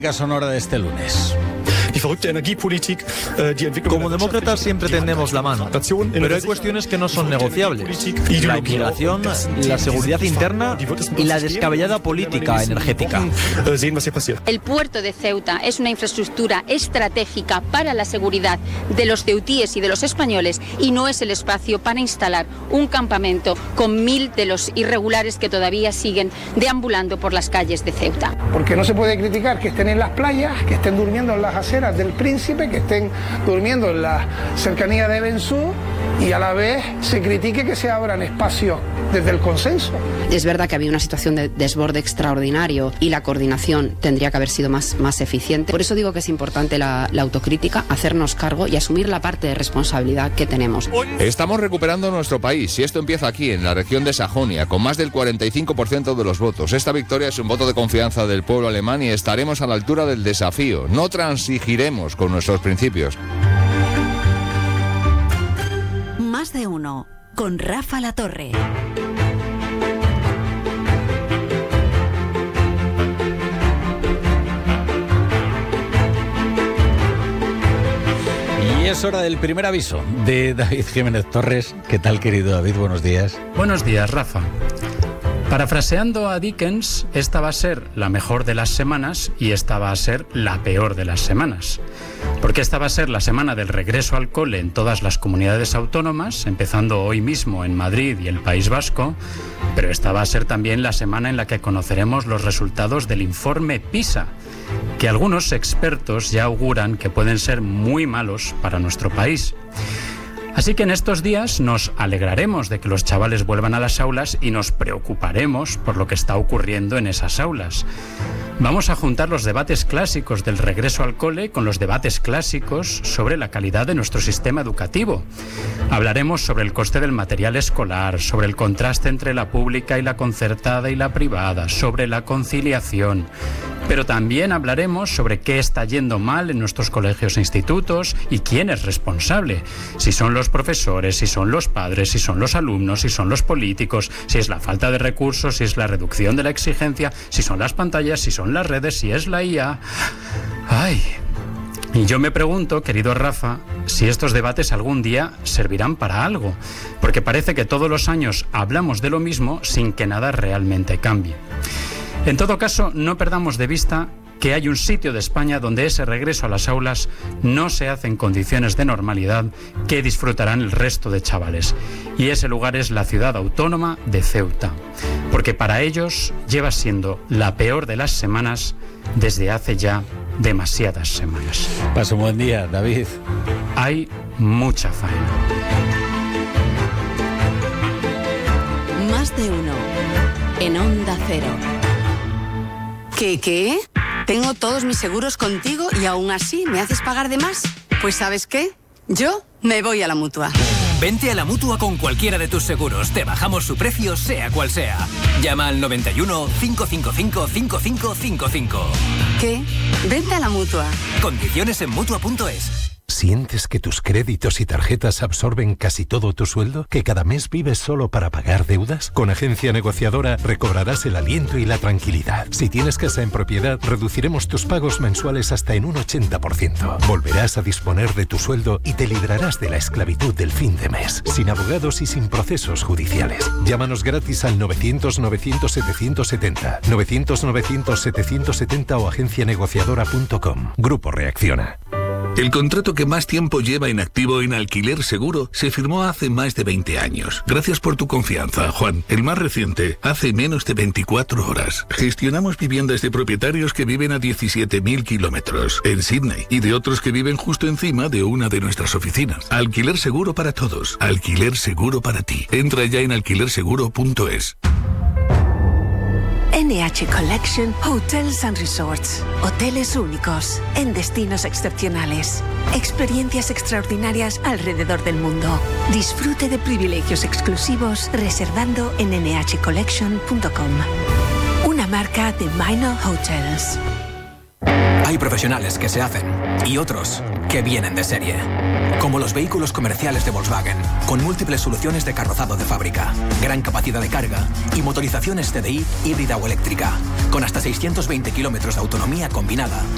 Sonora de este lunes. Como demócratas siempre tendemos la mano, pero hay cuestiones que no son negociables: la inmigración, la seguridad interna y la descabellada política energética. El puerto de Ceuta es una infraestructura estratégica para la seguridad de los ceutíes y de los españoles, y no es el espacio para instalar un campamento con 1000 de los irregulares que todavía siguen deambulando por las calles de Ceuta. Porque no se puede criticar que estén en las playas, que estén durmiendo en las aceras del Príncipe, que estén durmiendo en la cercanía de Bensú, y a la vez se critique que se abran espacios desde el consenso. Es verdad que había una situación de desborde extraordinario y la coordinación tendría que haber sido más eficiente. Por eso digo que es importante la autocrítica, hacernos cargo y asumir la parte de responsabilidad que tenemos. Estamos recuperando nuestro país y esto empieza aquí, en la región de Sajonia, con más del 45% de los votos. Esta victoria es un voto de confianza del pueblo alemán y estaremos a la altura del desafío. No transigiremos con nuestros principios. Más de uno, con Rafa Latorre. Y es hora del primer aviso de David Jiménez Torres. ¿Qué tal, querido David? Buenos días. Buenos días, Rafa. Parafraseando a Dickens, esta va a ser la mejor de las semanas y esta va a ser la peor de las semanas. Porque esta va a ser la semana del regreso al cole en todas las comunidades autónomas, empezando hoy mismo en Madrid y el País Vasco, pero esta va a ser también la semana en la que conoceremos los resultados del informe PISA, que algunos expertos ya auguran que pueden ser muy malos para nuestro país. Así que en estos días nos alegraremos de que los chavales vuelvan a las aulas y nos preocuparemos por lo que está ocurriendo en esas aulas. Vamos a juntar los debates clásicos del regreso al cole con los debates clásicos sobre la calidad de nuestro sistema educativo. Hablaremos sobre el coste del material escolar, sobre el contraste entre la pública y la concertada y la privada, sobre la conciliación. Pero también hablaremos sobre qué está yendo mal en nuestros colegios e institutos y quién es responsable. Si son los profesores, si son los padres, si son los alumnos, si son los políticos, si es la falta de recursos, si es la reducción de la exigencia, si son las pantallas, si son las redes, si es la IA. ¡Ay! Y yo me pregunto, querido Rafa, si estos debates algún día servirán para algo, porque parece que todos los años hablamos de lo mismo sin que nada realmente cambie. En todo caso, no perdamos de vista que hay un sitio de España donde ese regreso a las aulas no se hace en condiciones de normalidad que disfrutarán el resto de chavales. Y ese lugar es la ciudad autónoma de Ceuta, porque para ellos lleva siendo la peor de las semanas desde hace ya demasiadas semanas. Pasa un buen día, David. Hay mucha faena. Más de uno, en Onda Cero. ¿Qué? Tengo todos mis seguros contigo y aún así me haces pagar de más. Pues ¿sabes qué? Yo me voy a la Mutua. Vente a la Mutua con cualquiera de tus seguros. Te bajamos su precio, sea cual sea. Llama al 91 555 5555. ¿Qué? Vente a la Mutua. Condiciones en Mutua.es. ¿Sientes que tus créditos y tarjetas absorben casi todo tu sueldo? ¿Que cada mes vives solo para pagar deudas? Con Agencia Negociadora recobrarás el aliento y la tranquilidad. Si tienes casa en propiedad, reduciremos tus pagos mensuales hasta en un 80%. Volverás a disponer de tu sueldo y te librarás de la esclavitud del fin de mes, sin abogados y sin procesos judiciales. Llámanos gratis al 900-900-770, 900-900-770 o agencianegociadora.com. Grupo Reacciona. El contrato que más tiempo lleva inactivo en Alquiler Seguro se firmó hace más de 20 años. Gracias por tu confianza, Juan. El más reciente, hace menos de 24 horas. Gestionamos viviendas de propietarios que viven a 17.000 kilómetros en Sydney y de otros que viven justo encima de una de nuestras oficinas. Alquiler Seguro para todos. Alquiler Seguro para ti. Entra ya en alquilerseguro.es. NH Collection Hotels and Resorts. Hoteles únicos, en destinos excepcionales. Experiencias extraordinarias alrededor del mundo. Disfrute de privilegios exclusivos reservando en nhcollection.com. Una marca de Minor Hotels. Hay profesionales que se hacen y otros que vienen de serie. Como los vehículos comerciales de Volkswagen, con múltiples soluciones de carrozado de fábrica, gran capacidad de carga y motorizaciones TDI híbrida o eléctrica, con hasta 620 kilómetros de autonomía combinada